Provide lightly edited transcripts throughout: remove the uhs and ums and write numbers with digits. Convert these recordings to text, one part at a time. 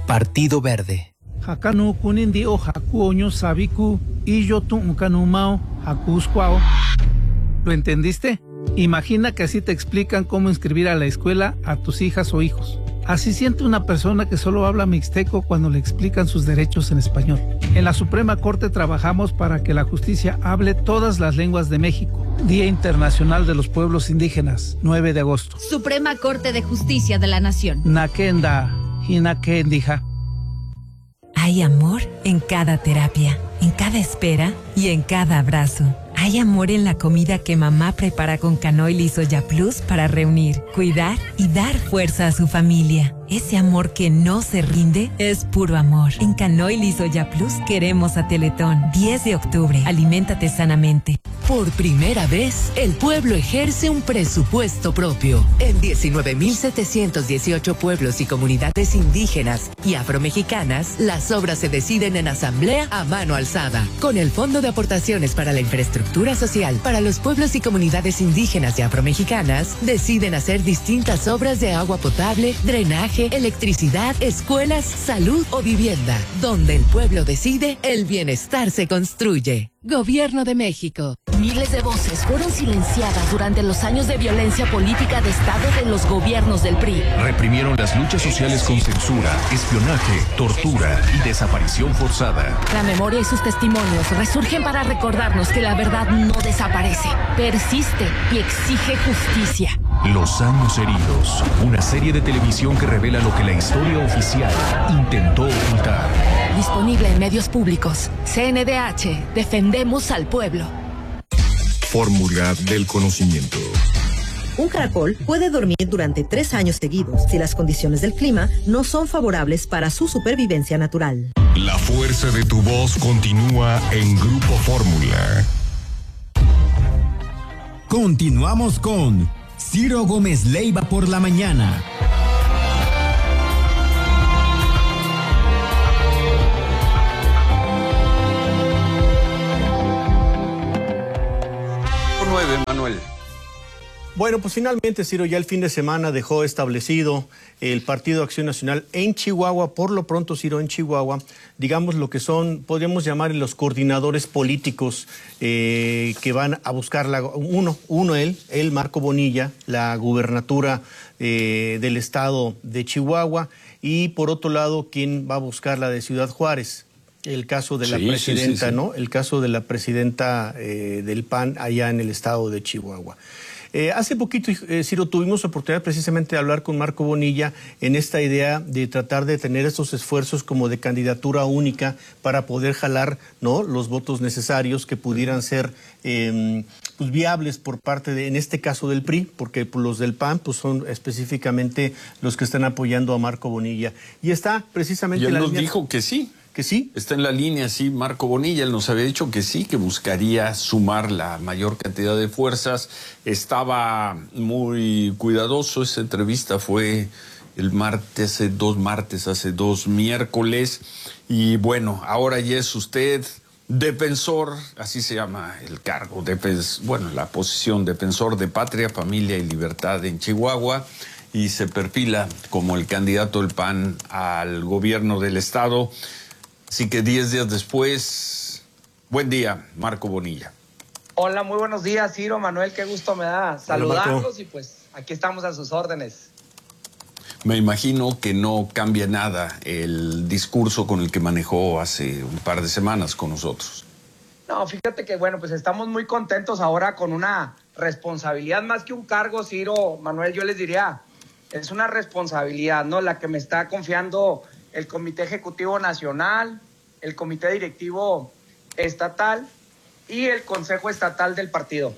Partido Verde. Hakanu kunindi o haku oño sabiku y yo tu ukanumao hakuscuao. ¿Lo entendiste? Imagina que así te explican cómo inscribir a la escuela a tus hijas o hijos. Así siente una persona que solo habla mixteco cuando le explican sus derechos en español. En la Suprema Corte trabajamos para que la justicia hable todas las lenguas de México. Día Internacional de los Pueblos Indígenas, 9 de agosto. Suprema Corte de Justicia de la Nación. Nakenda, hinakendija. Hay amor en cada terapia, en cada espera y en cada abrazo. Hay amor en la comida que mamá prepara con Canoil y Soya Plus para reunir, cuidar y dar fuerza a su familia. Ese amor que no se rinde es puro amor. En Canoil y Soya Plus queremos a Teletón. 10 de octubre. Aliméntate sanamente. Por primera vez, el pueblo ejerce un presupuesto propio. En 19.718 pueblos y comunidades indígenas y afromexicanas, las obras se deciden en asamblea a mano alzada. Con el Fondo de Aportaciones para la Infraestructura Social para los pueblos y comunidades indígenas y afromexicanas, deciden hacer distintas obras de agua potable, drenaje, electricidad, escuelas, salud o vivienda. Donde el pueblo decide, el bienestar se construye. Gobierno de México. Miles de voces fueron silenciadas durante los años de violencia política de Estado de los gobiernos del PRI. Reprimieron las luchas sociales con censura, espionaje, tortura y desaparición forzada. La memoria y sus testimonios resurgen para recordarnos que la verdad no desaparece, persiste y exige justicia. Los años heridos, una serie de televisión que revela lo que la historia oficial intentó ocultar. Disponible en medios públicos. CNDH, defendemos al pueblo. Fórmula del conocimiento. Un caracol puede dormir durante 3 años seguidos si las condiciones del clima no son favorables para su supervivencia natural. La fuerza de tu voz continúa en Grupo Fórmula. Continuamos con Ciro Gómez Leiva por la mañana. Manuel. Bueno, pues finalmente, Ciro, ya el fin de semana dejó establecido el Partido Acción Nacional en Chihuahua. Por lo pronto, Ciro, en Chihuahua, digamos lo que son, podríamos llamar los coordinadores políticos que van a buscar, él, Marco Bonilla, la gubernatura del estado de Chihuahua, y por otro lado, quien va a buscar la de Ciudad Juárez. El caso de la presidenta, sí. ¿No? El caso de la presidenta del PAN allá en el estado de Chihuahua. Hace poquito, Ciro, tuvimos oportunidad precisamente de hablar con Marco Bonilla en esta idea de tratar de tener estos esfuerzos como de candidatura única para poder jalar, ¿no?, los votos necesarios que pudieran ser pues viables por parte de, en este caso, del PRI, porque los del PAN pues son específicamente los que están apoyando a Marco Bonilla. Y está precisamente... Y él nos dijo que sí. ¿Que sí? Está en la línea, sí, Marco Bonilla. Él nos había dicho que sí, que buscaría sumar la mayor cantidad de fuerzas. Estaba muy cuidadoso. Esa entrevista fue el martes, hace dos miércoles. Y bueno, ahora ya es usted defensor, así se llama el cargo, la posición, defensor de Patria, Familia y Libertad en Chihuahua. Y se perfila como el candidato del PAN al gobierno del estado. Así que 10 días después, buen día, Marco Bonilla. Hola, muy buenos días, Ciro, Manuel, qué gusto me da saludarlos y pues aquí estamos a sus órdenes. Me imagino que no cambia nada el discurso con el que manejó hace un par de semanas con nosotros. No, fíjate que bueno, pues estamos muy contentos ahora con una responsabilidad más que un cargo, Ciro, Manuel, yo les diría, es una responsabilidad, ¿no? La que me está confiando el Comité Ejecutivo Nacional, el Comité Directivo Estatal y el Consejo Estatal del partido.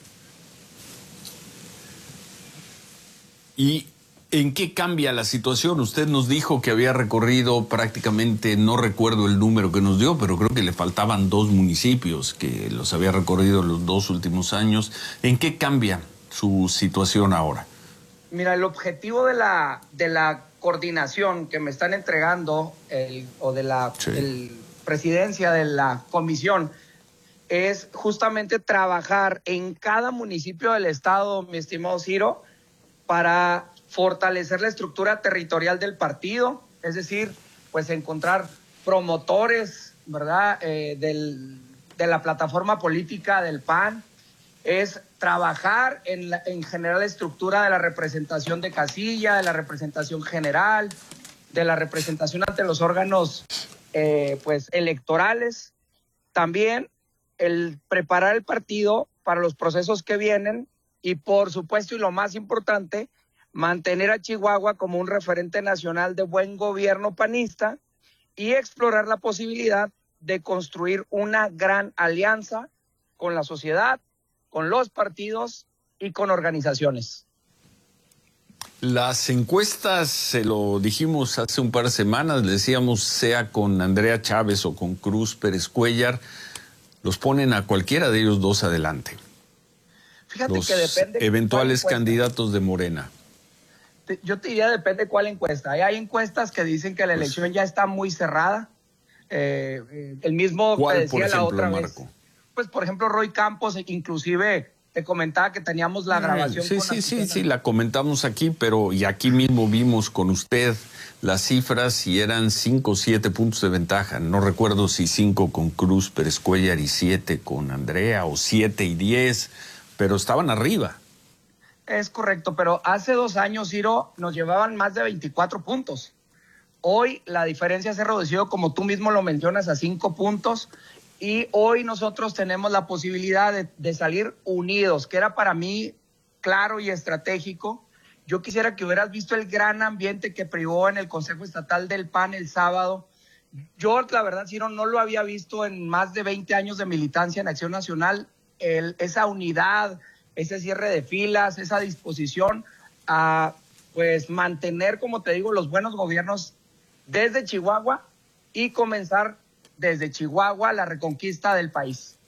¿Y en qué cambia la situación? Usted nos dijo que había recorrido prácticamente, no recuerdo el número que nos dio, pero creo que le faltaban 2 municipios que los había recorrido los 2 últimos años. ¿En qué cambia su situación ahora? Mira, el objetivo de la coordinación que me están entregando de la presidencia de la comisión es justamente trabajar en cada municipio del estado, mi estimado Ciro, para fortalecer la estructura territorial del partido, es decir, pues encontrar promotores, ¿verdad? De la plataforma política del PAN, es trabajar en generar la estructura de la representación de casilla, de la representación general, de la representación ante los órganos pues electorales. También el preparar el partido para los procesos que vienen y, por supuesto, y lo más importante, mantener a Chihuahua como un referente nacional de buen gobierno panista y explorar la posibilidad de construir una gran alianza con la sociedad, con los partidos y con organizaciones. Las encuestas, se lo dijimos hace un par de semanas, le decíamos, sea con Andrea Chávez o con Cruz Pérez Cuéllar, los ponen a cualquiera de ellos dos adelante. Fíjate los que depende eventuales candidatos de Morena. Yo te diría, depende de cuál encuesta. Hay encuestas que dicen que la elección ya está muy cerrada. El mismo ¿Cuál, que decía por ejemplo, la otra Marco? vez. Pues, por ejemplo, Roy Campos, inclusive te comentaba que teníamos la grabación. Sí, la comentamos aquí, pero y aquí mismo vimos con usted las cifras y eran 5 o 7 puntos de ventaja. No recuerdo si 5 con Cruz Pérez Cuéllar y 7 con Andrea, o 7 y 10, pero estaban arriba. Es correcto, pero hace 2 años, Ciro, nos llevaban más de 24 puntos. Hoy la diferencia se ha reducido, como tú mismo lo mencionas, a 5 puntos. Y hoy nosotros tenemos la posibilidad de salir unidos, que era para mí claro y estratégico. Yo quisiera que hubieras visto el gran ambiente que privó en el Consejo Estatal del PAN el sábado. Yo, la verdad, Ciro, no lo había visto en más de 20 años de militancia en Acción Nacional. Esa unidad, ese cierre de filas, esa disposición a pues mantener, como te digo, los buenos gobiernos desde Chihuahua y comenzar desde Chihuahua la reconquista del país.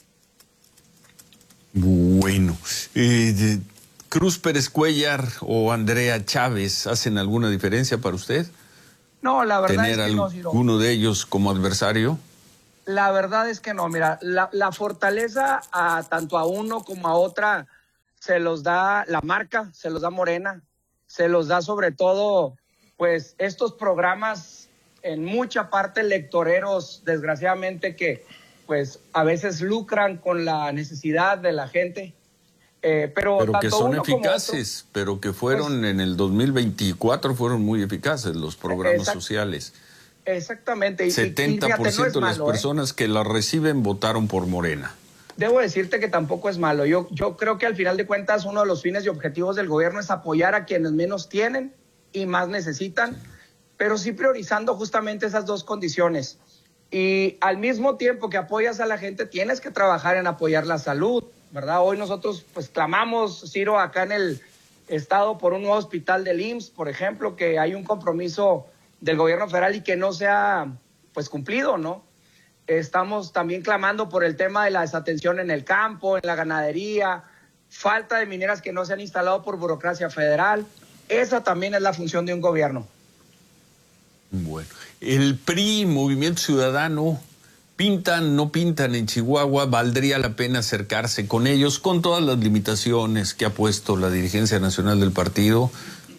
Bueno, ¿Cruz Pérez Cuéllar o Andrea Chávez hacen alguna diferencia para usted? No, la verdad ¿Tener es que no, Ciro. alguno de ellos como adversario? La verdad es que no. Mira, la fortaleza tanto a uno como a otra se los da la marca, se los da Morena, se los da sobre todo pues estos programas en mucha parte electoreros, desgraciadamente, que pues a veces lucran con la necesidad de la gente. Pero que son eficaces, otro, pero que fueron pues, en el 2024 fueron muy eficaces los programas sociales. Exactamente. 70% de las personas que las reciben votaron por Morena. Debo decirte que tampoco es malo. Yo creo que al final de cuentas uno de los fines y objetivos del gobierno es apoyar a quienes menos tienen y más necesitan, pero sí priorizando justamente esas dos condiciones. Y al mismo tiempo que apoyas a la gente, tienes que trabajar en apoyar la salud, ¿verdad? Hoy nosotros pues clamamos, Ciro, acá en el estado por un nuevo hospital del IMSS, por ejemplo, que hay un compromiso del gobierno federal y que no se ha pues cumplido, ¿no? Estamos también clamando por el tema de la desatención en el campo, en la ganadería, falta de mineras que no se han instalado por burocracia federal. Esa también es la función de un gobierno. Bueno, el PRI, Movimiento Ciudadano, pintan, no pintan en Chihuahua, valdría la pena acercarse con ellos, con todas las limitaciones que ha puesto la dirigencia nacional del partido.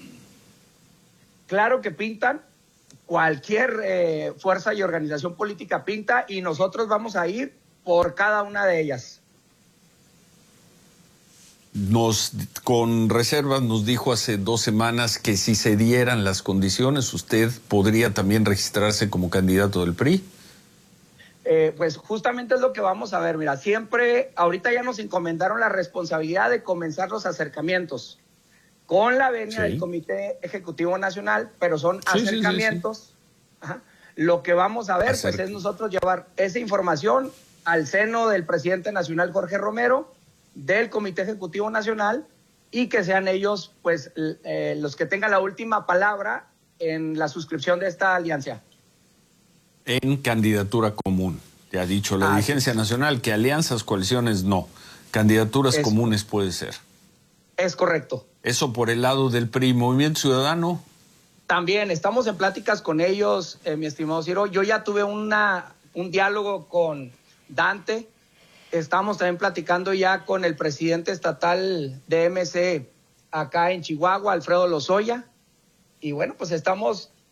Claro que pintan, cualquier fuerza y organización política pinta y nosotros vamos a ir por cada una de ellas. Con reservas nos dijo hace 2 semanas que si se dieran las condiciones, usted podría también registrarse como candidato del PRI. Pues justamente es lo que vamos a ver. Mira, siempre, ahorita ya nos encomendaron la responsabilidad de comenzar los acercamientos con la venia del Comité Ejecutivo Nacional, pero son acercamientos. Ajá. Lo que vamos a ver pues es nosotros llevar esa información al seno del presidente nacional Jorge Romero, del Comité Ejecutivo Nacional, y que sean ellos pues los que tengan la última palabra en la suscripción de esta alianza. En candidatura común. Te ha dicho la dirigencia nacional que alianzas, coaliciones no. Candidaturas comunes puede ser. Es correcto. Eso por el lado del PRI. ¿Movimiento Ciudadano? También estamos en pláticas con ellos, mi estimado Ciro. Yo ya tuve un diálogo con Dante. Estamos también platicando ya con el presidente estatal de MC acá en Chihuahua, Alfredo Lozoya. Y bueno, pues estamos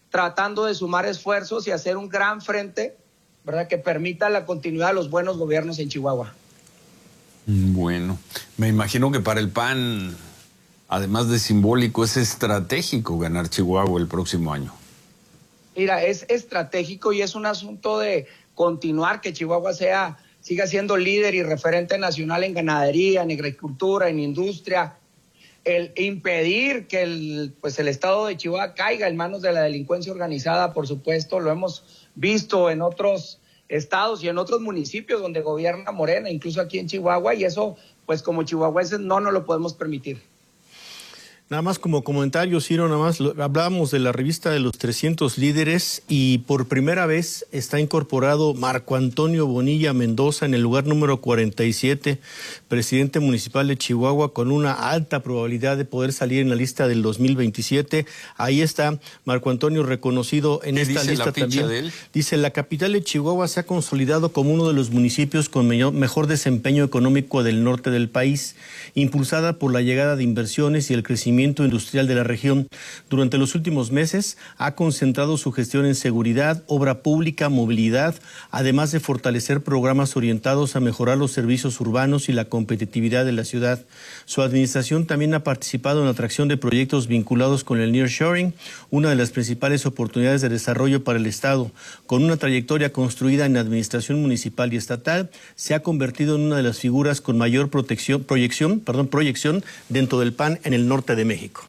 tratando de sumar esfuerzos y hacer un gran frente, ¿verdad?, que permita la continuidad de los buenos gobiernos en Chihuahua. Bueno, me imagino que para el PAN, además de simbólico, es estratégico ganar Chihuahua el próximo año. Mira, es estratégico y es un asunto de continuar, que Chihuahua siga siendo líder y referente nacional en ganadería, en agricultura, en industria. El impedir que el estado de Chihuahua caiga en manos de la delincuencia organizada, por supuesto, lo hemos visto en otros estados y en otros municipios donde gobierna Morena, incluso aquí en Chihuahua, y eso, pues como chihuahuenses no nos lo podemos permitir. Nada más como comentario, Ciro, hablábamos de la revista de los 300 líderes y por primera vez está incorporado Marco Antonio Bonilla Mendoza en el lugar número 47, presidente municipal de Chihuahua, con una alta probabilidad de poder salir en la lista del 2027. Ahí está Marco Antonio reconocido en esta lista también. De él? Dice, la capital de Chihuahua se ha consolidado como uno de los municipios con mejor desempeño económico del norte del país, impulsada por la llegada de inversiones y el crecimiento industrial de la región. Durante los últimos meses ha concentrado su gestión en seguridad, obra pública, movilidad, además de fortalecer programas orientados a mejorar los servicios urbanos y la competitividad de la ciudad. Su administración también ha participado en la atracción de proyectos vinculados con el nearshoring, una de las principales oportunidades de desarrollo para el Estado. Con una trayectoria construida en administración municipal y estatal, se ha convertido en una de las figuras con mayor proyección dentro del PAN en el norte de México.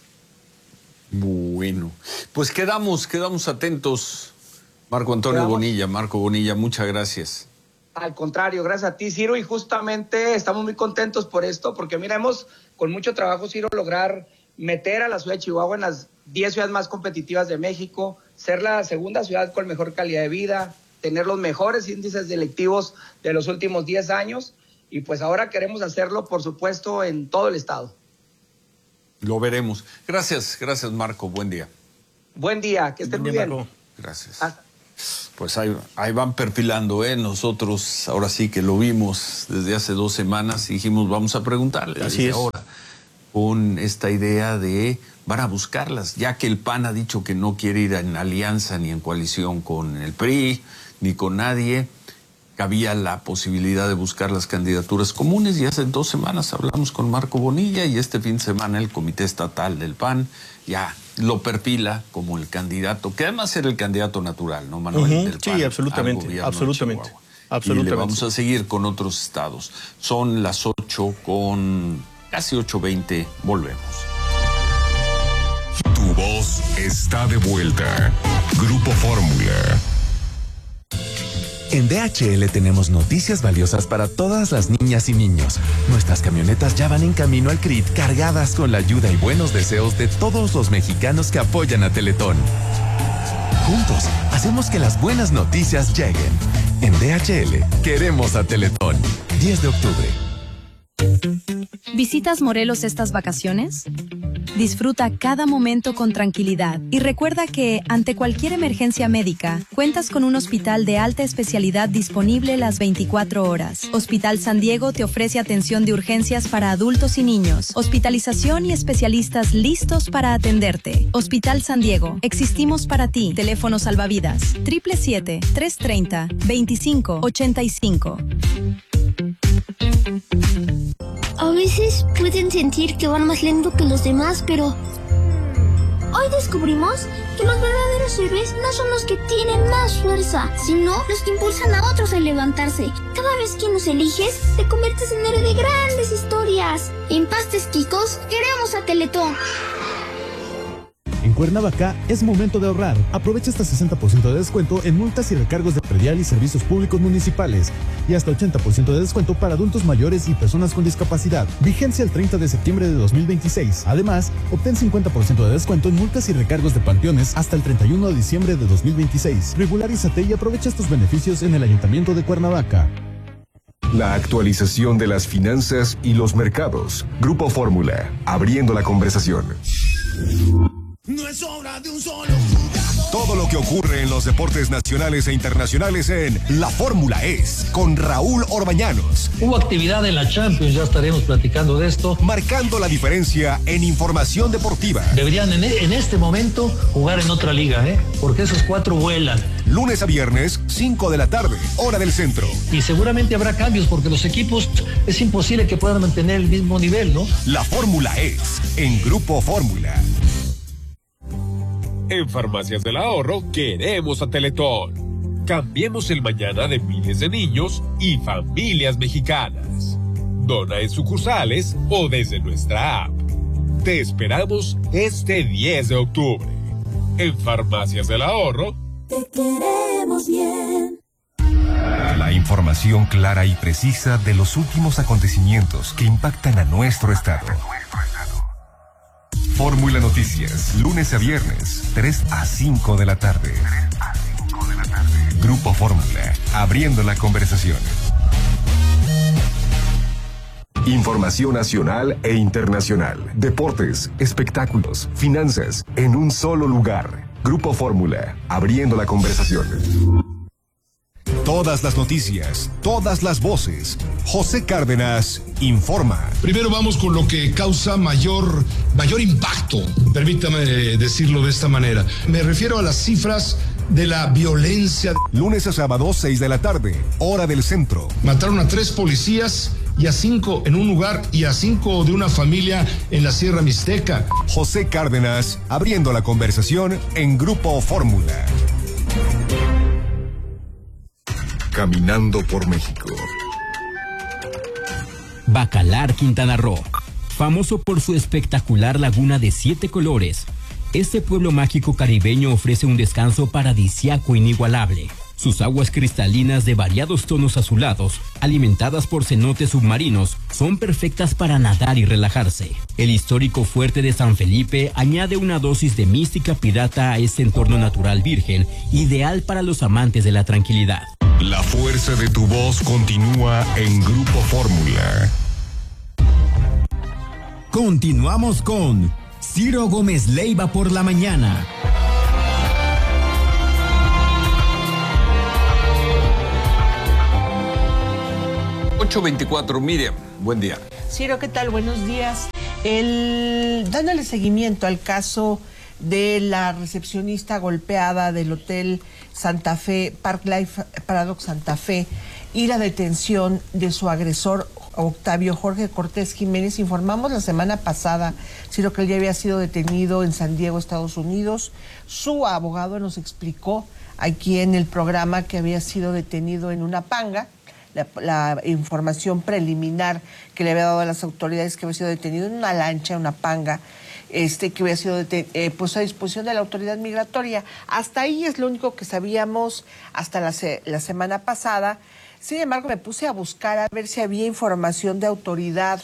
Bueno, pues quedamos atentos, Marco Antonio Bonilla. Marco Bonilla, muchas gracias. Al contrario, gracias a ti, Ciro, y justamente estamos muy contentos por esto, porque mira, hemos con mucho trabajo, Ciro, lograr meter a la ciudad de Chihuahua en las 10 ciudades más competitivas de México, ser la segunda ciudad con mejor calidad de vida, tener los mejores índices delictivos de los últimos 10 años, y pues ahora queremos hacerlo, por supuesto, en todo el estado. Lo veremos. Gracias, Marco. Buen día. Buen día, que estén muy bien. Marco. Gracias. Pues ahí van perfilando, Nosotros ahora sí que lo vimos desde hace 2 semanas y dijimos, vamos a preguntarle. Así es. Ahora, con esta idea de van a buscarlas, ya que el PAN ha dicho que no quiere ir en alianza ni en coalición con el PRI, ni con nadie. Había la posibilidad de buscar las candidaturas comunes y hace 2 semanas hablamos con Marco Bonilla y este fin de semana el Comité Estatal del PAN ya lo perfila como el candidato, que además era el candidato natural, ¿no, Manuel? Del PAN, sí, absolutamente. Y le vamos a seguir con otros estados. Son las 8 con casi 8:20. Volvemos. Tu voz está de vuelta. Grupo Fórmula. En DHL tenemos noticias valiosas para todas las niñas y niños. Nuestras camionetas ya van en camino al CRIT cargadas con la ayuda y buenos deseos de todos los mexicanos que apoyan a Teletón. Juntos, hacemos que las buenas noticias lleguen. En DHL, queremos a Teletón. 10 de octubre. ¿Visitas Morelos estas vacaciones? Disfruta cada momento con tranquilidad y recuerda que, ante cualquier emergencia médica, cuentas con un hospital de alta especialidad disponible las 24 horas. Hospital San Diego te ofrece atención de urgencias para adultos y niños, hospitalización y especialistas listos para atenderte. Hospital San Diego, existimos para ti. Teléfono salvavidas 777-330-2585. A veces pueden sentir que van más lento que los demás, pero hoy descubrimos que los verdaderos héroes no son los que tienen más fuerza, sino los que impulsan a otros a levantarse. Cada vez que nos eliges, te conviertes en héroe de grandes historias. En Pastes Quicos, queremos a Teletón. En Cuernavaca es momento de ahorrar. Aprovecha hasta 60% de descuento en multas y recargos de predial y servicios públicos municipales y hasta 80% de descuento para adultos mayores y personas con discapacidad. Vigencia el 30 de septiembre de 2026. Además, obtén 50% de descuento en multas y recargos de panteones hasta el 31 de diciembre de 2026. Regularízate y aprovecha estos beneficios en el Ayuntamiento de Cuernavaca. La actualización de las finanzas y los mercados. Grupo Fórmula, abriendo la conversación. No es obra de un solo jugador. Todo lo lo que ocurre en los deportes nacionales e internacionales en La Fórmula Es, con Raúl Orbañanos. Hubo actividad en la Champions, ya estaremos platicando de esto. Marcando la diferencia en información deportiva. Deberían en este momento jugar en otra liga, porque esos 4 vuelan. Lunes a viernes, 5 de la tarde, hora del centro. Y seguramente habrá cambios porque los equipos es imposible que puedan mantener el mismo nivel, ¿no? La Fórmula Es, en Grupo Fórmula. En Farmacias del Ahorro queremos a Teletón. Cambiemos el mañana de miles de niños y familias mexicanas. Dona en sucursales o desde nuestra app. Te esperamos este 10 de octubre. En Farmacias del Ahorro. Te queremos bien. La información clara y precisa de los últimos acontecimientos que impactan a nuestro estado. Fórmula Noticias, lunes a viernes, 3 a 5 de la tarde. Grupo Fórmula, abriendo la conversación. Información nacional e internacional, deportes, espectáculos, finanzas, en un solo lugar. Grupo Fórmula, abriendo la conversación. Todas las noticias, todas las voces. José Cárdenas informa. Primero vamos con lo que causa mayor impacto, permítame decirlo de esta manera. Me refiero a las cifras de la violencia. Lunes a sábado, 6 de la tarde, hora del centro. Mataron a 3 policías y a 5 en un lugar y a 5 de una familia en la Sierra Mixteca. José Cárdenas, abriendo la conversación en Grupo Fórmula. Caminando por México. Bacalar, Quintana Roo, famoso por su espectacular laguna de 7 colores. Este pueblo mágico caribeño ofrece un descanso paradisíaco inigualable. Sus aguas cristalinas de variados tonos azulados, alimentadas por cenotes submarinos, son perfectas para nadar y relajarse. El histórico fuerte de San Felipe añade una dosis de mística pirata a este entorno natural virgen, ideal para los amantes de la tranquilidad. La fuerza de tu voz continúa en Grupo Fórmula. Continuamos con Ciro Gómez Leiva por la mañana. 8:24, Miriam, buen día. Ciro, ¿qué tal? Buenos días. Dándole seguimiento al caso de la recepcionista golpeada del Hotel Santa Fe, Park Life Paradox Santa Fe, y la detención de su agresor, Octavio Jorge Cortés Jiménez. Informamos la semana pasada, Ciro, que él ya había sido detenido en San Diego, Estados Unidos. Su abogado nos explicó aquí en el programa que había sido detenido en una panga. La información preliminar que le había dado a las autoridades, que había sido detenido en una lancha, una panga, que había sido puesto a disposición de la autoridad migratoria. Hasta ahí es lo único que sabíamos hasta la semana pasada. Sin embargo, me puse a buscar a ver si había información de autoridad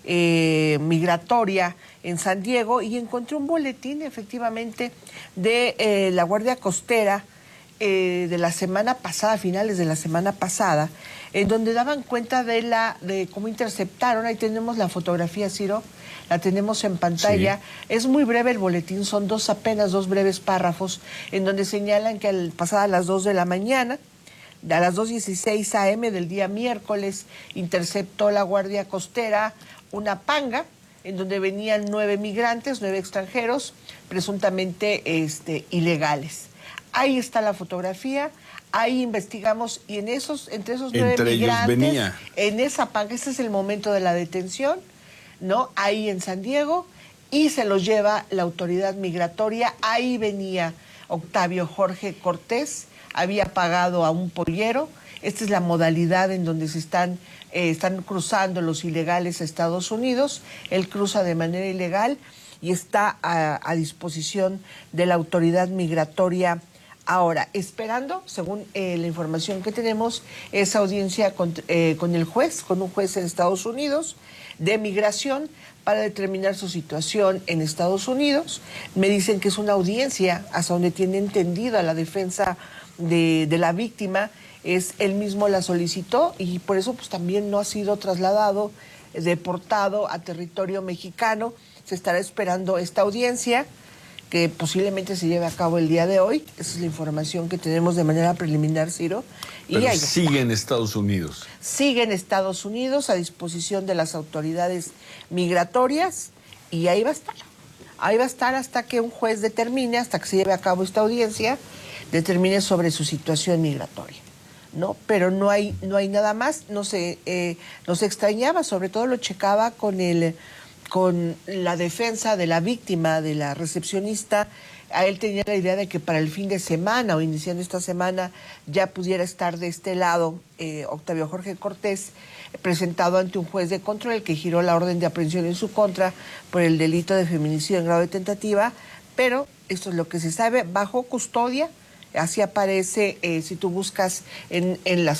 migratoria en San Diego y encontré un boletín, efectivamente, de la Guardia Costera de la semana pasada, finales de la semana pasada, en donde daban cuenta de cómo interceptaron. Ahí tenemos la fotografía, Ciro, la tenemos en pantalla. Sí. Es muy breve el boletín, son apenas dos breves párrafos, en donde señalan que pasadas las 2 de la mañana, a las 2:16 a.m. del día miércoles, interceptó la Guardia Costera una panga en donde venían 9 migrantes, 9 extranjeros, presuntamente ilegales. Ahí está la fotografía, ahí investigamos y entre esos 9 migrantes, en esa panga, ese es el momento de la detención, ¿no? Ahí en San Diego, y se los lleva la autoridad migratoria. Ahí venía Octavio Jorge Cortés, había pagado a un pollero. Esta es la modalidad en donde se están cruzando los ilegales a Estados Unidos. Él cruza de manera ilegal y está a disposición de la autoridad migratoria. Ahora, esperando, según la información que tenemos, esa audiencia con un juez en Estados Unidos de migración para determinar su situación en Estados Unidos. Me dicen que es una audiencia, hasta donde tiene entendida la defensa de la víctima, él mismo la solicitó y por eso pues también no ha sido trasladado, deportado a territorio mexicano. Se estará esperando esta audiencia que posiblemente se lleve a cabo el día de hoy. Esa es la información que tenemos de manera preliminar, Ciro. Pero sigue en Estados Unidos. Sigue en Estados Unidos a disposición de las autoridades migratorias y ahí va a estar. Ahí va a estar hasta que un juez determine, hasta que se lleve a cabo esta audiencia, determine sobre su situación migratoria, ¿no? Pero no hay nada más. Nos extrañaba, sobre todo lo checaba con la defensa de la víctima, de la recepcionista. A él tenía la idea de que para el fin de semana o iniciando esta semana ya pudiera estar de este lado Octavio Jorge Cortés, presentado ante un juez de control, el que giró la orden de aprehensión en su contra por el delito de feminicidio en grado de tentativa, pero esto es lo que se sabe, bajo custodia. Así aparece, si tú buscas en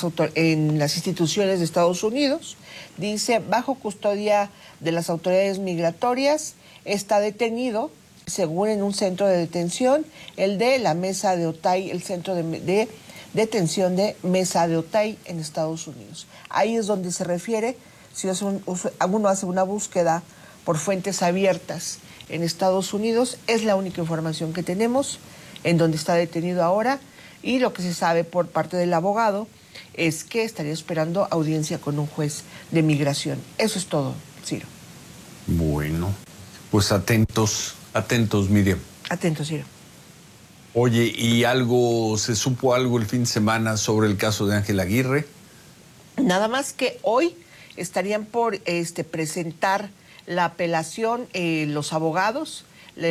las instituciones de Estados Unidos, dice, bajo custodia de las autoridades migratorias, está detenido, según en un centro de detención, el de la Mesa de Otay, el centro de detención de Mesa de Otay en Estados Unidos. Ahí es donde se refiere, si uno hace una búsqueda por fuentes abiertas en Estados Unidos, es la única información que tenemos en donde está detenido ahora, y lo que se sabe por parte del abogado es que estaría esperando audiencia con un juez de migración. Eso es todo, Ciro. Bueno, pues atentos, Miriam. Atentos, Ciro. Oye, ¿y se supo algo el fin de semana sobre el caso de Ángel Aguirre? Nada más que hoy estarían por presentar la apelación los abogados.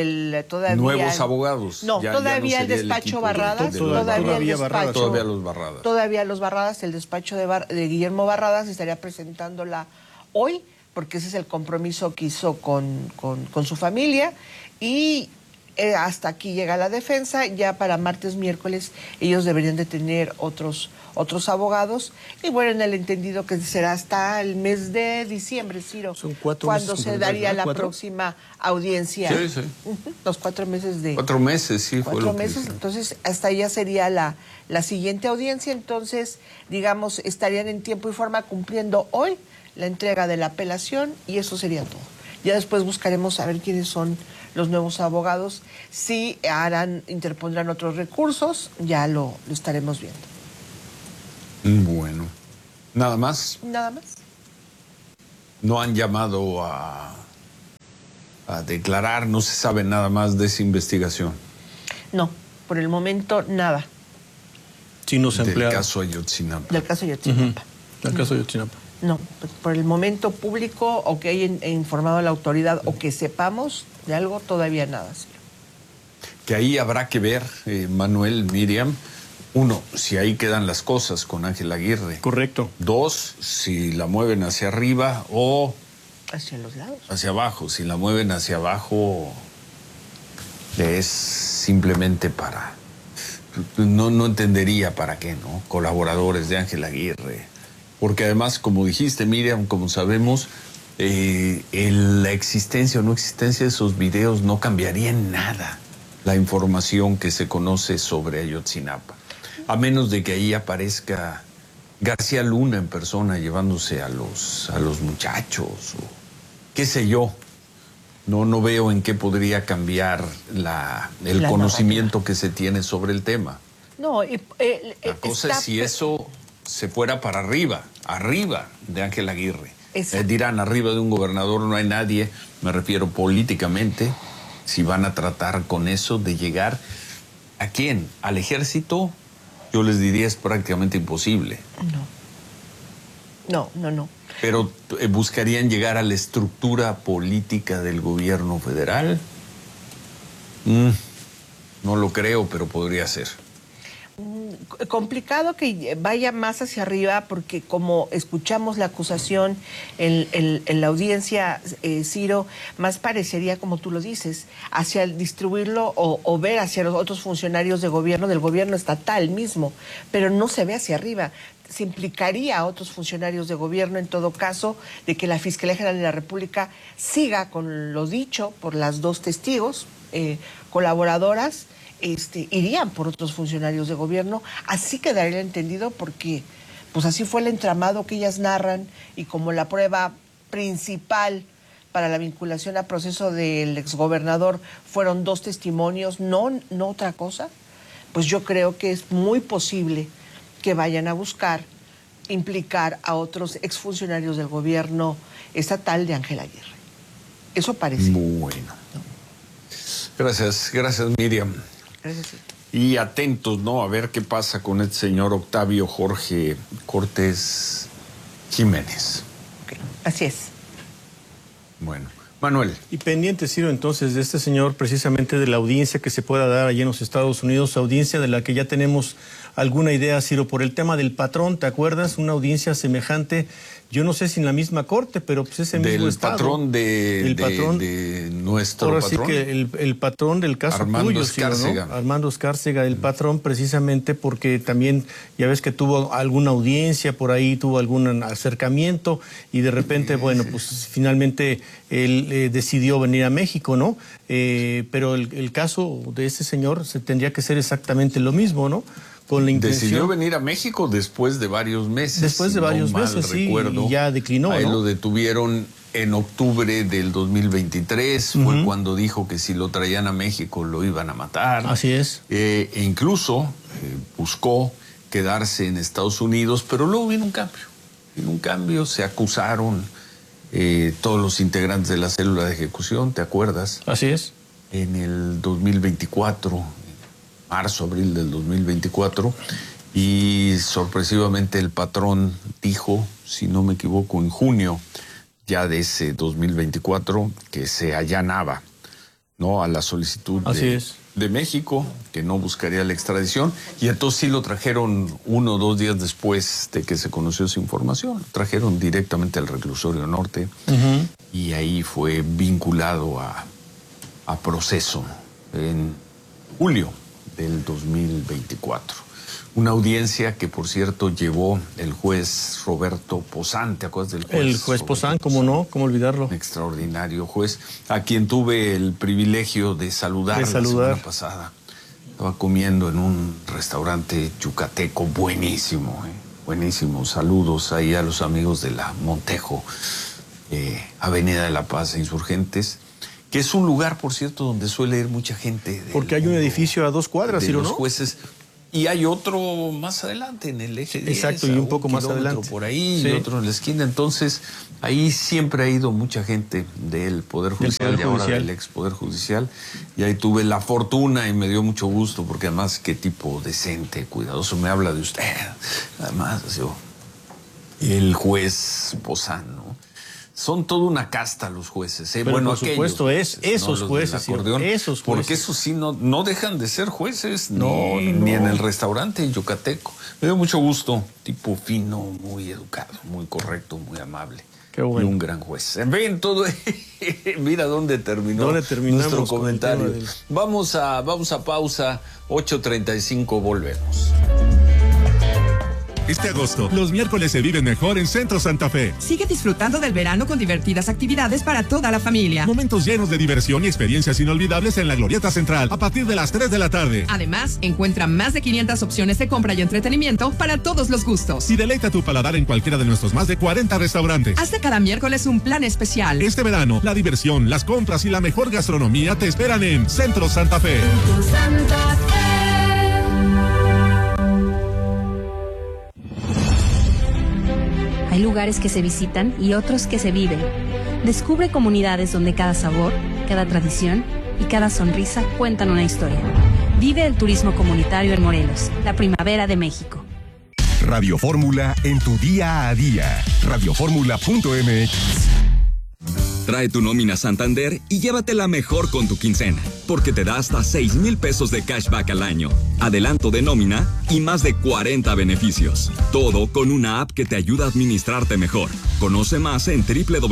Nuevos abogados. No, todavía el despacho Barradas. Todavía los Barradas. El despacho de Guillermo Barradas estaría presentándola hoy, porque ese es el compromiso que hizo con su familia. Y hasta aquí llega la defensa. Ya para martes, miércoles, ellos deberían de tener otros abogados. Y bueno, en el entendido que será hasta el mes de diciembre, Ciro, son 4 cuando meses, se daría la próxima audiencia. Sí. Los 4 meses de... 4 meses, sí. 4 meses, entonces hasta allá sería la siguiente audiencia. Entonces, digamos, estarían en tiempo y forma cumpliendo hoy la entrega de la apelación, y eso sería todo. Ya después buscaremos saber quiénes son los nuevos abogados. Si interpondrán otros recursos, ya lo estaremos viendo. Bueno, ¿nada más? Nada más. ¿No han llamado a declarar? ¿No se sabe nada más de esa investigación? No, por el momento nada. Del caso Ayotzinapa. Del caso Ayotzinapa. Del caso Ayotzinapa. No, por el momento público, o que haya informado a la autoridad, o que sepamos de algo, todavía nada. ¿Sí? Que ahí habrá que ver, Manuel, Miriam. 1, si ahí quedan las cosas con Ángel Aguirre. Correcto. 2, si la mueven hacia arriba o... hacia los lados. Hacia abajo. Si la mueven hacia abajo, es simplemente para... No entendería para qué, ¿no? Colaboradores de Ángel Aguirre. Porque además, como dijiste, Miriam, como sabemos, la existencia o no existencia de esos videos no cambiaría en nada la información que se conoce sobre Ayotzinapa. A menos de que ahí aparezca García Luna en persona llevándose a los muchachos, o qué sé yo. No veo en qué podría cambiar el conocimiento que se tiene sobre el tema. No, la cosa es si eso se fuera para arriba de Ángel Aguirre. Dirán, arriba de un gobernador no hay nadie, me refiero políticamente, si van a tratar con eso de llegar, ¿a quién? ¿Al ejército? Yo les diría es prácticamente imposible. No. Pero ¿buscarían llegar a la estructura política del gobierno federal? No lo creo, pero podría ser. Complicado que vaya más hacia arriba, porque como escuchamos la acusación en la audiencia, Ciro, más parecería, como tú lo dices, hacia el distribuirlo o ver hacia los otros funcionarios de gobierno, del gobierno estatal mismo, pero no se ve hacia arriba. Se implicaría a otros funcionarios de gobierno, en todo caso, de que la Fiscalía General de la República siga con lo dicho por las 2 testigos colaboradoras. Irían por otros funcionarios de gobierno, así quedaría entendido, porque pues así fue el entramado que ellas narran, y como la prueba principal para la vinculación a proceso del exgobernador fueron 2 testimonios, no otra cosa, pues yo creo que es muy posible que vayan a buscar implicar a otros exfuncionarios del gobierno estatal de Ángel Aguirre. Eso parece. Bueno. Gracias Miriam. Gracias. Y atentos, ¿no? A ver qué pasa con este señor Octavio Jorge Cortés Jiménez. Okay. Así es. Bueno, Manuel. Y pendiente, Ciro, entonces, de este señor, precisamente de la audiencia que se pueda dar allí en los Estados Unidos, audiencia de la que ya tenemos alguna idea, Ciro, por el tema del patrón, ¿te acuerdas? Una audiencia semejante, yo no sé si en la misma corte, pero pues ese mismo estado. Del patrón de nuestro ahora patrón. Sí que el patrón del caso Armando tuyo, Escárcega. ¿no? Armando Escárcega, el patrón, precisamente porque también, ya ves que tuvo alguna audiencia por ahí, tuvo algún acercamiento y de repente, bueno, pues finalmente él decidió venir a México, ¿no? Pero el caso de este señor se tendría que ser exactamente lo mismo, ¿no? Con la intención... Decidió venir a México después de varios meses. Después de varios meses, sí, y ya declinó, Ahí ¿no? lo detuvieron en octubre del 2023, fue cuando dijo que si lo traían a México lo iban a matar. Así es. E incluso buscó quedarse en Estados Unidos, pero luego vino un cambio. Vino un cambio, se acusaron todos los integrantes de la célula de ejecución, ¿te acuerdas? Así es. En el 2024, marzo, abril del 2024, y sorpresivamente el patrón dijo, si no me equivoco, en junio ya de ese 2024, que se allanaba, ¿no?, a la solicitud de México, que no buscaría la extradición, y entonces sí lo trajeron 1 o 2 días después de que se conoció esa información, lo trajeron directamente al reclusorio norte, y ahí fue vinculado a proceso en julio del 2024. Una audiencia que, por cierto, llevó el juez Roberto Pozán. ¿Te acuerdas del juez? El juez Pozán, ¿cómo no? ¿Cómo olvidarlo? Un extraordinario juez, a quien tuve el privilegio de saludar la semana pasada. Estaba comiendo en un restaurante yucateco buenísimo, buenísimo. Saludos ahí a los amigos de la Montejo, Avenida de la Paz e Insurgentes, que es un lugar, por cierto, donde suele ir mucha gente. Porque hay un edificio a 2 cuadras, ¿sí o no? Los jueces. Y hay otro más adelante, en el eje 10. Exacto, y un poco más adelante. Por ahí, y otro en la esquina. Entonces, ahí siempre ha ido mucha gente del Poder Judicial y ahora del ex Poder Judicial. Y ahí tuve la fortuna y me dio mucho gusto, porque además, qué tipo decente, cuidadoso, me habla de usted. Además, el juez Pozán, ¿no? Son toda una casta los jueces. Pero bueno, por supuesto, esos jueces, porque eso sí no dejan de ser jueces, ni en el restaurante yucateco. Me dio mucho gusto, tipo fino, muy educado, muy correcto, muy amable. Qué bueno. Y un gran juez. En fin, todo. Mira dónde terminó nuestro comentario. Vamos a pausa, 8:35, volvemos. Este agosto, los miércoles se viven mejor en Centro Santa Fe. Sigue disfrutando del verano con divertidas actividades para toda la familia. Momentos llenos de diversión y experiencias inolvidables en la Glorieta Central a partir de las 3 de la tarde. Además, encuentra más de 500 opciones de compra y entretenimiento para todos los gustos. Y deleita tu paladar en cualquiera de nuestros más de 40 restaurantes. Haz de cada miércoles un plan especial. Este verano, la diversión, las compras y la mejor gastronomía te esperan en Centro Santa Fe. Centro Santa Fe. Hay lugares que se visitan y otros que se viven. Descubre comunidades donde cada sabor, cada tradición y cada sonrisa cuentan una historia. Vive el turismo comunitario en Morelos, la primavera de México. Radio Fórmula en tu día a día. Radioformula.mx. Trae tu nómina Santander y llévatela mejor con tu quincena, porque te da hasta 6,000 pesos de cashback al año, adelanto de nómina y más de 40 beneficios. Todo con una app que te ayuda a administrarte mejor. Conoce más en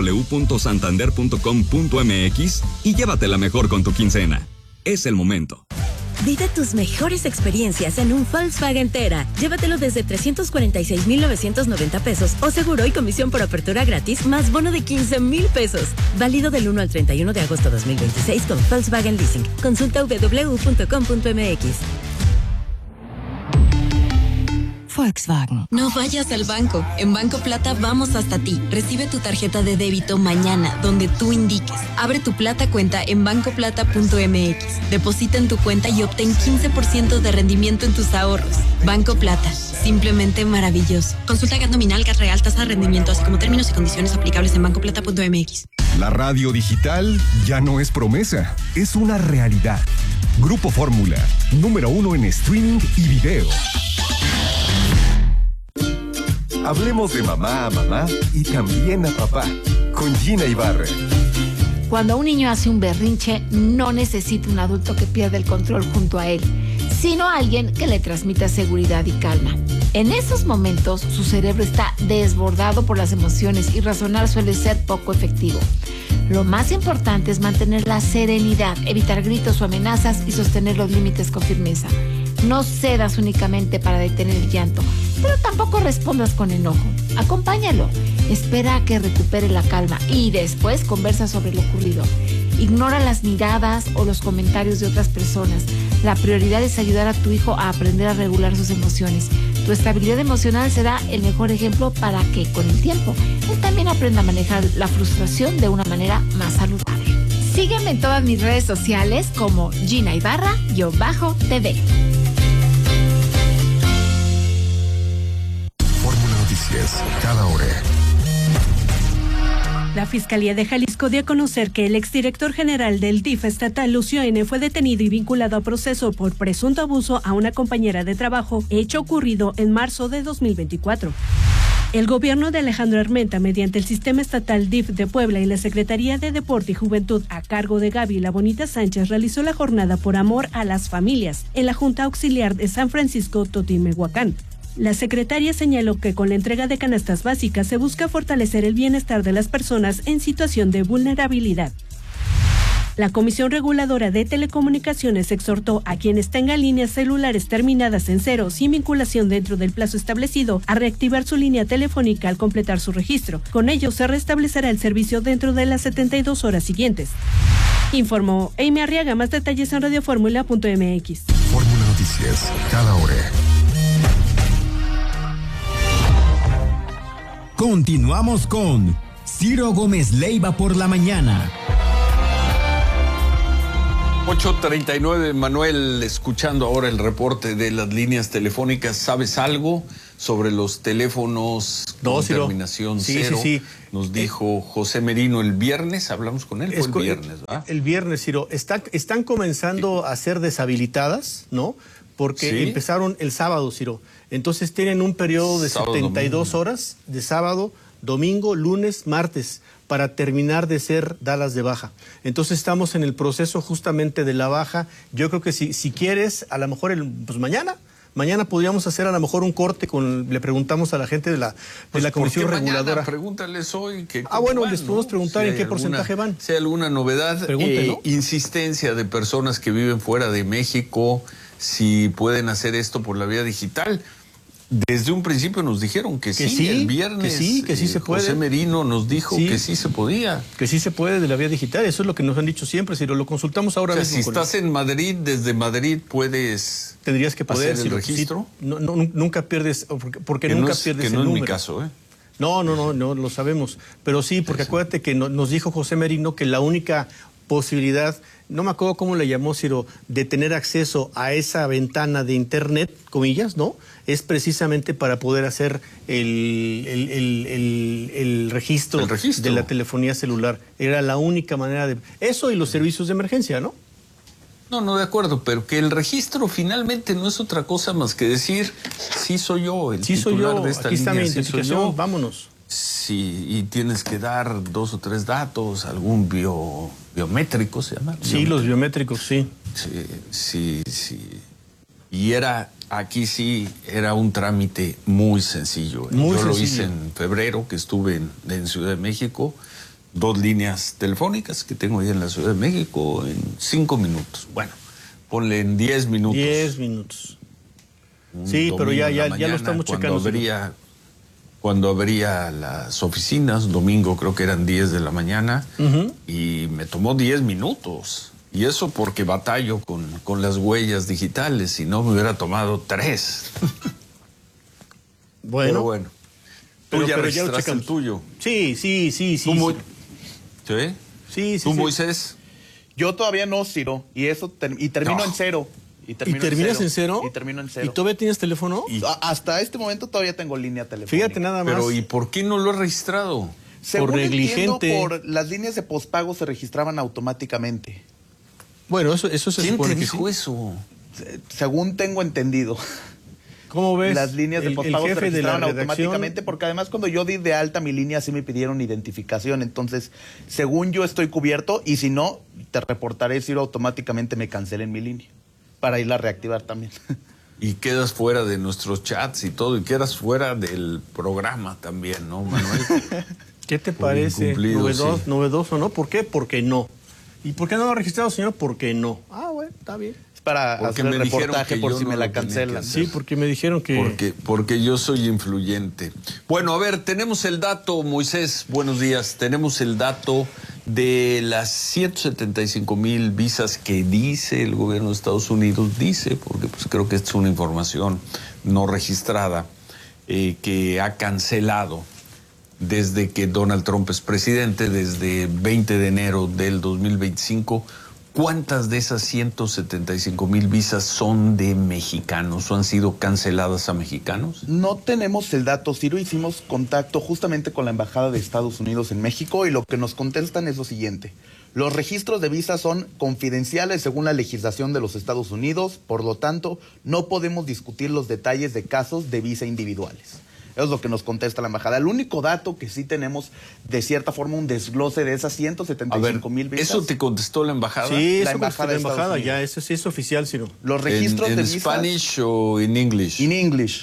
www.santander.com.mx y llévatela mejor con tu quincena. Es el momento. Vive tus mejores experiencias en un Volkswagen Tera. Llévatelo desde 346,990 pesos o seguro y comisión por apertura gratis más bono de 15,000 pesos. Válido del 1 al 31 de agosto 2026 con Volkswagen Leasing. Consulta www.com.mx. Volkswagen. No vayas al banco. En Banco Plata vamos hasta ti. Recibe tu tarjeta de débito mañana, donde tú indiques. Abre tu Plata cuenta en bancoplata.mx. Deposita en tu cuenta y obtén 15% de rendimiento en tus ahorros. Banco Plata. Simplemente maravilloso. Consulta GAT nominal, GAT real, tasa de rendimiento, así como términos y condiciones aplicables en bancoplata.mx. La radio digital ya no es promesa, es una realidad. Grupo Fórmula, número 1 en streaming y video. Hablemos de mamá a mamá y también a papá, con Gina Ibarra. Cuando un niño hace un berrinche, no necesita un adulto que pierda el control junto a él, sino alguien que le transmita seguridad y calma. En esos momentos, su cerebro está desbordado por las emociones y razonar suele ser poco efectivo. Lo más importante es mantener la serenidad, evitar gritos o amenazas y sostener los límites con firmeza. No cedas únicamente para detener el llanto, pero tampoco respondas con enojo. Acompáñalo, espera a que recupere la calma y después conversa sobre lo ocurrido. Ignora las miradas o los comentarios de otras personas. La prioridad es ayudar a tu hijo a aprender a regular sus emociones. Tu estabilidad emocional será el mejor ejemplo para que, con el tiempo, él también aprenda a manejar la frustración de una manera más saludable. Sígueme en todas mis redes sociales como Gina Ibarra-TV. Fórmula Noticias, cada hora. La Fiscalía de Jalisco dio a conocer que el exdirector general del DIF estatal, Lucio N., fue detenido y vinculado a proceso por presunto abuso a una compañera de trabajo, hecho ocurrido en marzo de 2024. El gobierno de Alejandro Armenta, mediante el Sistema Estatal DIF de Puebla y la Secretaría de Deporte y Juventud a cargo de Gaby La Bonita Sánchez, realizó la jornada por amor a las familias en la Junta Auxiliar de San Francisco Totimehuacán. La secretaria señaló que con la entrega de canastas básicas se busca fortalecer el bienestar de las personas en situación de vulnerabilidad. La Comisión Reguladora de Telecomunicaciones exhortó a quienes tengan líneas celulares terminadas en 0 sin vinculación dentro del plazo establecido a reactivar su línea telefónica al completar su registro. Con ello se restablecerá el servicio dentro de las 72 horas siguientes. Informó Amy Arriaga. Más detalles en radioformula.mx. Fórmula Noticias, cada hora. Continuamos con Ciro Gómez Leiva por la mañana. 8:39, Manuel, escuchando ahora el reporte de las líneas telefónicas, ¿sabes algo sobre los teléfonos con terminación 0? Sí. Nos dijo José Merino el viernes, hablamos con él, fue el viernes, ¿verdad? El viernes, Ciro, están comenzando a ser deshabilitadas, ¿no? Porque empezaron el sábado, Ciro. Entonces tienen un periodo de 72 horas de sábado, domingo, lunes, martes, para terminar de ser dadas de baja. Entonces estamos en el proceso justamente de la baja. Yo creo que si quieres, a lo mejor mañana podríamos hacer a lo mejor un corte le preguntamos a la gente de la Comisión Reguladora. Pregúntales hoy les podemos preguntar en qué porcentaje van. Si hay alguna novedad, insistencia de personas que viven fuera de México, si pueden hacer esto por la vía digital. Desde un principio nos dijeron que sí, el viernes que sí se puede. José Merino nos dijo que sí se podía. Que sí se puede de la vía digital, eso es lo que nos han dicho siempre, si lo consultamos ahora mismo. Si estás en Madrid, desde Madrid tendrías que poder hacer el registro. Nunca pierdes, porque nunca pierdes el número. No es mi caso, ¿eh? No, lo sabemos. Pero sí, porque acuérdate que nos dijo José Merino que la única posibilidad, no me acuerdo cómo le llamó, Ciro, de tener acceso a esa ventana de internet, comillas, ¿no? Es precisamente para poder hacer el registro de la telefonía celular. Era la única manera de... Eso y los servicios de emergencia, ¿no? No, de acuerdo, pero que el registro finalmente no es otra cosa más que decir, sí soy yo, el titular de esta aquí está línea, mi identificación, vámonos. Sí, y tienes que dar 2 o 3 datos, algún biométrico se llama. Sí, los biométricos, sí. Sí. Y aquí era un trámite muy sencillo. Yo lo hice en febrero, que estuve en Ciudad de México, 2 líneas telefónicas que tengo ahí en la Ciudad de México en 5 minutos. Bueno, ponle en 10 minutos. 10 minutos. Sí, pero ya lo estamos checando. Cuando abría las oficinas, domingo creo que eran 10 de la mañana, y me tomó 10 minutos. Y eso porque batallo con las huellas digitales, si no me hubiera tomado 3. Bueno. Tú ya pero registraste el tuyo. Sí. ¿Tú, Moisés? Yo todavía no, Ciro, y termino en cero. ¿Y terminas en cero? Y termino en cero. ¿Y todavía tienes teléfono? Hasta este momento todavía tengo línea telefónica. Fíjate nada más. Pero ¿y por qué no lo has registrado? Según negligente. Por las líneas de pospago se registraban automáticamente. Bueno, eso se ¿Quién supone te que dijo sí. eso? Según tengo entendido. ¿Cómo ves? Las líneas de pospago se registraban redacción... automáticamente, porque además cuando yo di de alta mi línea sí me pidieron identificación. Entonces, según yo estoy cubierto, y si no, te reportaré si automáticamente me cancelen mi línea para irla a reactivar también. Y quedas fuera de nuestros chats y todo, y quedas fuera del programa también, ¿no, Manuel? ¿Qué te parece? Novedoso, ¿no? ¿Por qué? Porque no. ¿Y por qué no lo ha registrado, señor? Porque no. Ah, bueno, está bien. Para hacer el reportaje por si me la cancelan. Sí, porque me dijeron que... Porque yo soy influyente. Bueno, a ver, tenemos el dato, Moisés, buenos días. Tenemos el dato de las 175,000 visas que dice el gobierno de Estados Unidos, porque pues creo que esta es una información no registrada, que ha cancelado desde que Donald Trump es presidente, desde 20 de enero del 2025, ¿cuántas de esas 175,000 visas son de mexicanos o han sido canceladas a mexicanos? No tenemos el dato, Ciro. Hicimos contacto justamente con la Embajada de Estados Unidos en México y lo que nos contestan es lo siguiente. Los registros de visas son confidenciales según la legislación de los Estados Unidos, por lo tanto, no podemos discutir los detalles de casos de visa individuales. Eso es lo que nos contesta la embajada. El único dato que sí tenemos, de cierta forma, un desglose de esas 175,000 visas. ¿Eso te contestó la embajada? Sí, la eso embajada la embajada, ya, eso sí es oficial, Ciro. Los registros de visas... ¿En Spanish o en English? In English.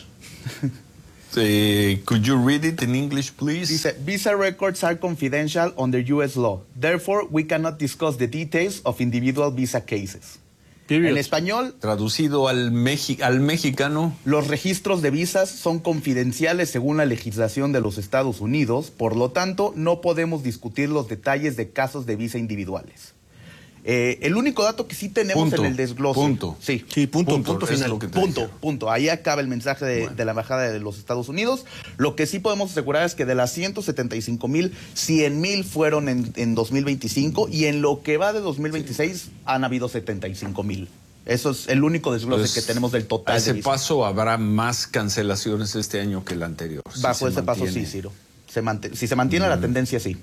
Could you read it in English, please? Dice, visa records are confidential under U.S. law. Therefore, we cannot discuss the details of individual visa cases. Period. En español, traducido al mexicano, los registros de visas son confidenciales según la legislación de los Estados Unidos, por lo tanto, no podemos discutir los detalles de casos de visa individuales. El único dato que sí tenemos en el desglose. Sí, punto final. Punto. Ahí acaba el mensaje de la Embajada de los Estados Unidos. Lo que sí podemos asegurar es que de las 175,000, 100,000 fueron en 2025 y en lo que va de 2026 han habido 75,000. Eso es el único desglose que tenemos del total. A ese paso habrá más cancelaciones este año que el anterior. Bajo ese paso sí, Ciro. Si se mantiene la tendencia, sí.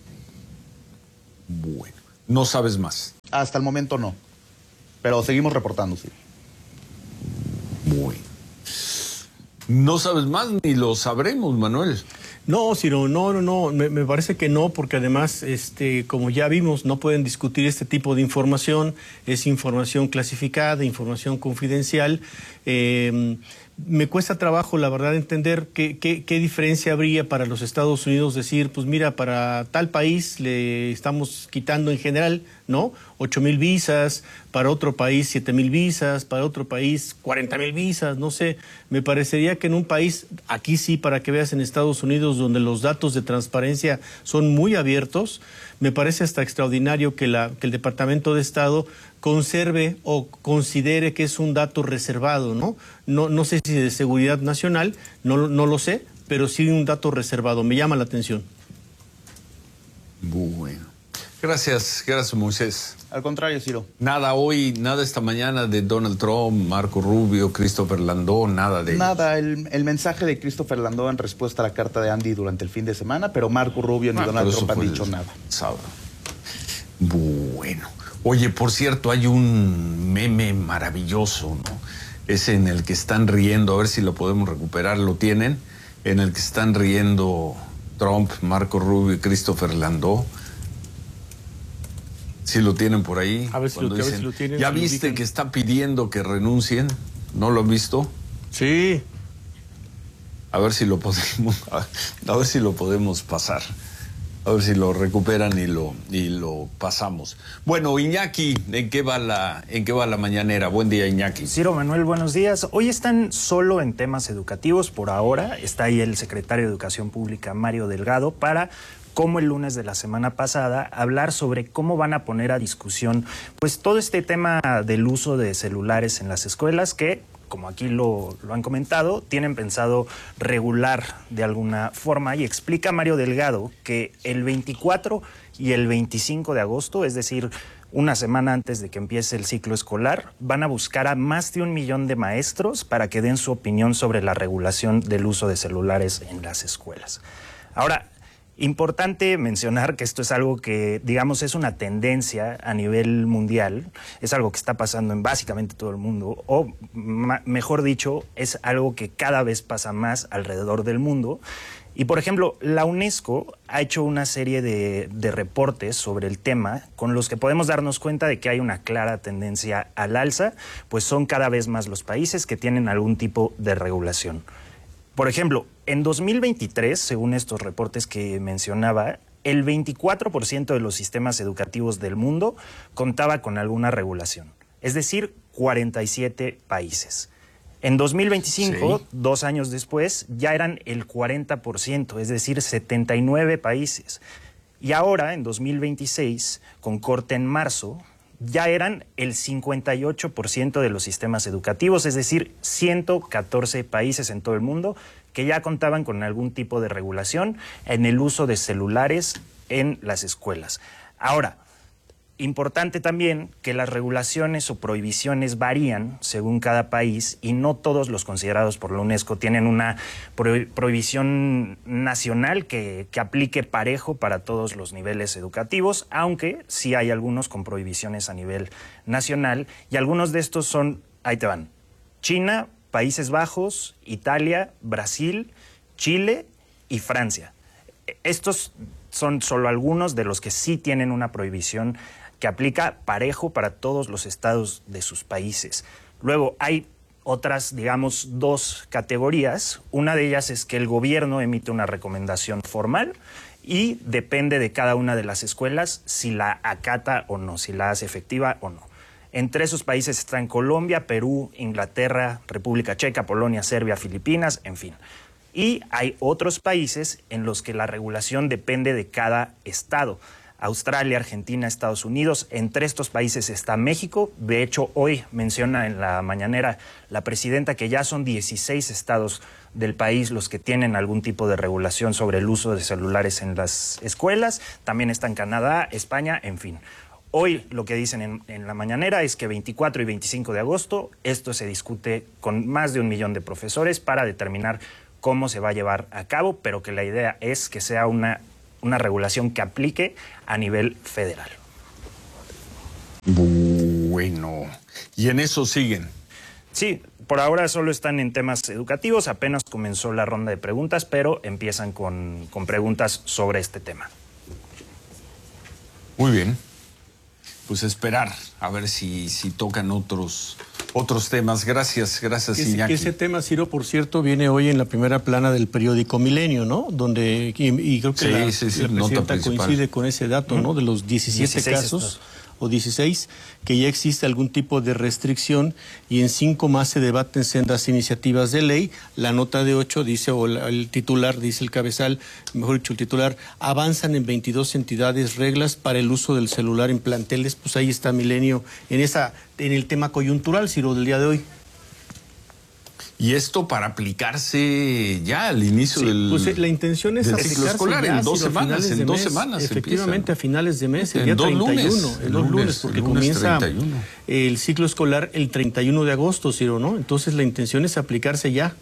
Bueno, no sabes más. Hasta el momento no, pero seguimos reportando, sí. Bueno. No sabes más ni lo sabremos, Manuel. No, Ciro, no, me parece que no, porque además, como ya vimos, no pueden discutir este tipo de información, es información clasificada, información confidencial. Me cuesta trabajo, la verdad, entender qué diferencia habría para los Estados Unidos decir, pues mira, para tal país le estamos quitando en general, ¿no? 8,000 visas, para otro país 7,000 visas, para otro país 40,000 visas, no sé. Me parecería que en un país, aquí sí, para que veas, en Estados Unidos, donde los datos de transparencia son muy abiertos, me parece hasta extraordinario que el Departamento de Estado conserve o considere que es un dato reservado, ¿no? No sé si de seguridad nacional, no lo sé, pero sí un dato reservado. Me llama la atención. Bueno. Gracias, Moisés. Al contrario, Ciro. Nada hoy, nada esta mañana de Donald Trump, Marco Rubio, Christopher Landó, nada de ellos. Nada, el mensaje de Christopher Landó en respuesta a la carta de Andy durante el fin de semana, pero Marco Rubio ni Donald Trump han dicho nada. Sábado. Bueno. Oye, por cierto, hay un meme maravilloso, ¿no? Ese en el que están riendo, a ver si lo podemos recuperar, ¿lo tienen? En el que están riendo Trump, Marco Rubio y Christopher Landó. ¿Sí lo tienen por ahí? A ver si lo tienen. ¿Ya viste que está pidiendo que renuncien? ¿No lo han visto? Sí. A ver si lo podemos pasar. A ver si lo recuperan y lo pasamos. Bueno, Iñaki, ¿en qué va la mañanera? Buen día, Iñaki. Ciro, Manuel, buenos días. Hoy están solo en temas educativos por ahora. Está ahí el secretario de Educación Pública, Mario Delgado, para, como el lunes de la semana pasada, hablar sobre cómo van a poner a discusión pues todo este tema del uso de celulares en las escuelas que como aquí lo han comentado, tienen pensado regular de alguna forma, y explica Mario Delgado que el 24 y el 25 de agosto, es decir, una semana antes de que empiece el ciclo escolar, van a buscar a más de 1 millón de maestros para que den su opinión sobre la regulación del uso de celulares en las escuelas. Ahora, importante mencionar que esto es algo que, digamos, es una tendencia a nivel mundial, es algo que está pasando en básicamente todo el mundo, o mejor dicho, es algo que cada vez pasa más alrededor del mundo. Y, por ejemplo, la UNESCO ha hecho una serie de reportes sobre el tema con los que podemos darnos cuenta de que hay una clara tendencia al alza, pues son cada vez más los países que tienen algún tipo de regulación. Por ejemplo, en 2023, según estos reportes que mencionaba, el 24% de los sistemas educativos del mundo contaba con alguna regulación, es decir, 47 países. En 2025, sí, 2 años después, ya eran el 40%, es decir, 79 países. Y ahora, en 2026, con corte en marzo, ya eran el 58% de los sistemas educativos, es decir, 114 países en todo el mundo que ya contaban con algún tipo de regulación en el uso de celulares en las escuelas. Ahora, importante también que las regulaciones o prohibiciones varían según cada país y no todos los considerados por la UNESCO tienen una prohibición nacional que aplique parejo para todos los niveles educativos, aunque sí hay algunos con prohibiciones a nivel nacional, y algunos de estos son, ahí te van, China, Países Bajos, Italia, Brasil, Chile y Francia. Estos son solo algunos de los que sí tienen una prohibición que aplica parejo para todos los estados de sus países. Luego hay otras, digamos, 2 categorías. Una de ellas es que el gobierno emite una recomendación formal y depende de cada una de las escuelas si la acata o no, si la hace efectiva o no. Entre esos países están Colombia, Perú, Inglaterra, República Checa, Polonia, Serbia, Filipinas, en fin. Y hay otros países en los que la regulación depende de cada estado. Australia, Argentina, Estados Unidos. Entre estos países está México. De hecho, hoy menciona en la mañanera la presidenta que ya son 16 estados del país los que tienen algún tipo de regulación sobre el uso de celulares en las escuelas. También están Canadá, España, en fin. Hoy lo que dicen en la mañanera es que 24 y 25 de agosto esto se discute con más de 1 millón de profesores para determinar cómo se va a llevar a cabo, pero que la idea es que sea una regulación que aplique a nivel federal. Bueno, ¿y en eso siguen? Sí, por ahora solo están en temas educativos, apenas comenzó la ronda de preguntas, pero empiezan con preguntas sobre este tema. Muy bien, pues esperar a ver si tocan otros temas. Gracias, Iñaki. Ese tema, Ciro, por cierto, viene hoy en la primera plana del periódico Milenio, ¿no? Donde, y creo que la presidenta coincide con ese dato, ¿no? De los 17 casos, o 16, que ya existe algún tipo de restricción, y en 5 más se debaten sendas iniciativas de ley. La nota de 8 dice, o el titular, dice el cabezal, mejor dicho, el titular, avanzan en 22 entidades reglas para el uso del celular en planteles. Pues ahí está Milenio en el tema coyuntural, Ciro, del día de hoy. Y esto para aplicarse ya al inicio del pues la intención es aplicarse escolar ya, en 2 semanas, en 2 semanas. Efectivamente, a finales de mes, el día 31, en 2 lunes, porque comienza 31. El ciclo escolar el 31 de agosto, Ciro, ¿no? Entonces la intención es aplicarse ya.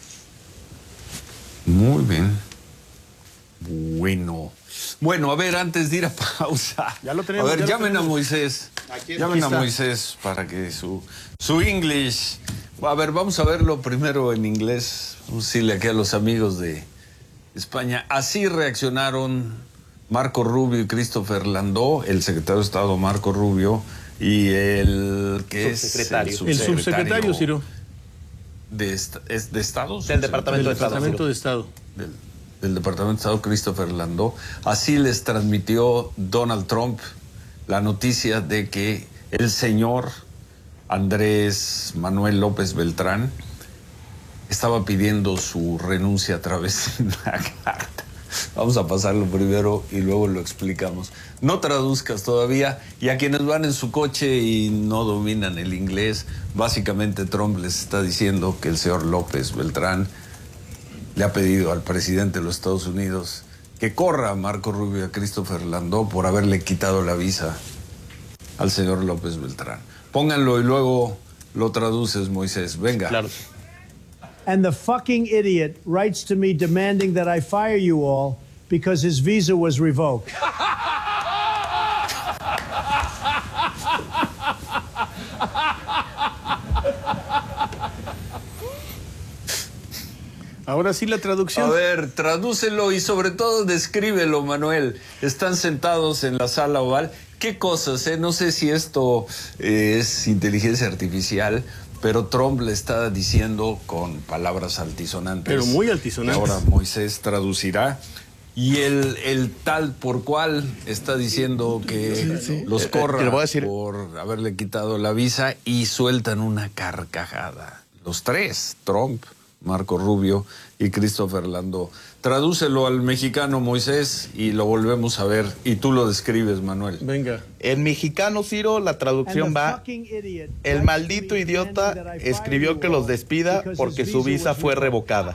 Muy bien. Bueno, a ver, antes de ir a pausa. Ya lo tenemos. A ver, llamen a Moisés. Llamen a Moisés para que su English. A ver, vamos a verlo primero en inglés. Vamos a decirle aquí a los amigos de España. Así reaccionaron Marco Rubio y Christopher Landó, el secretario de Estado Marco Rubio y el que es el subsecretario, Ciro. ¿De Estado? Del Departamento de Estado. Del Departamento de Estado, Christopher Landó. Así les transmitió Donald Trump la noticia de que el señor Andrés Manuel López Beltrán estaba pidiendo su renuncia a través de una carta. Vamos a pasarlo primero y luego lo explicamos. No traduzcas todavía, y a quienes van en su coche y no dominan el inglés, básicamente Trump les está diciendo que el señor López Beltrán le ha pedido al presidente de los Estados Unidos que corra a Marco Rubio y a Christopher Landó por haberle quitado la visa al señor López Beltrán. Pónganlo y luego lo traduces, Moisés. Venga. Claro. And the fucking idiot writes to me demanding that I fire you all because his visa was revoked. Ahora sí la traducción. A ver, tradúcelo y sobre todo descríbelo, Manuel. Están sentados en la sala oval. ¿Qué cosas, No sé si esto es inteligencia artificial, pero Trump le está diciendo con palabras altisonantes. Pero muy altisonantes. Ahora Moisés traducirá. Y el tal por cual está diciendo que los corra por haberle quitado la visa, y sueltan una carcajada. Los tres, Trump, Marco Rubio y Christopher Landó. Tradúcelo al mexicano, Moisés, y lo volvemos a ver. Y tú lo describes, Manuel. Venga. En mexicano, Ciro, la traducción va: el maldito idiota escribió que los despida porque su visa fue revocada.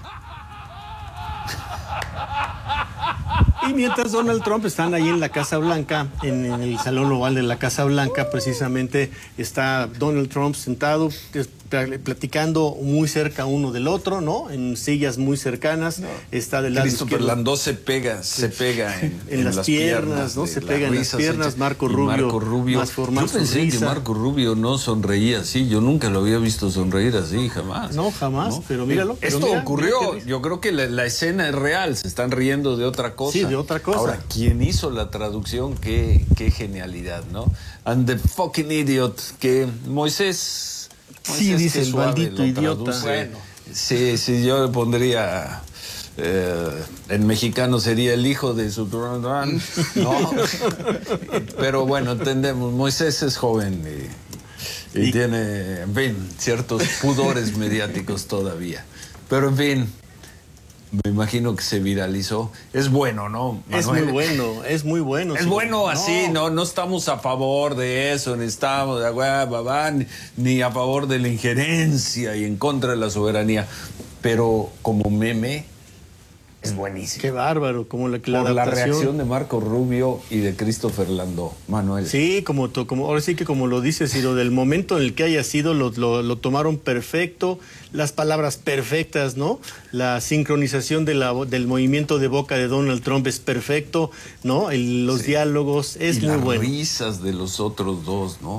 Y mientras Donald Trump están ahí en la Casa Blanca, en el salón oval de la Casa Blanca, precisamente está Donald Trump sentado, platicando muy cerca uno del otro, ¿no? En sillas muy cercanas. Está del lado Christopher Landó se pega en las piernas, ¿no? Se pega en las piernas. Marco Rubio más formal. Yo pensé que Marco Rubio no sonreía así. Yo nunca lo había visto sonreír así, jamás. No, jamás, ¿no? Pero míralo. Esto ocurrió. Yo creo que la escena es real. Se están riendo de otra cosa. Sí, de otra cosa. Ahora, ¿quién hizo la traducción? Qué genialidad, ¿no? And the fucking idiot, que Moisés... Sí, dice el maldito idiota. Bueno. Sí, yo le pondría... en mexicano sería el hijo de su... ¿no? Pero bueno, entendemos. Moisés es joven y tiene, en fin, ciertos pudores mediáticos todavía. Pero en fin... Me imagino que se viralizó. Es bueno, ¿no, Manuel? Es muy bueno, es muy bueno. Es bueno así, no estamos a favor de eso, ni estamos ni a favor de la injerencia y en contra de la soberanía. Pero como meme, es buenísimo. Qué bárbaro, como la la reacción de Marco Rubio y de Christopher Landó, Manuel. Sí, como ahora sí que como lo dice Ciro, del momento en el que haya sido, lo tomaron perfecto, las palabras perfectas, ¿no? La sincronización del movimiento de boca de Donald Trump es perfecto, ¿no? Los diálogos es muy bueno. Las risas de los otros dos, ¿no?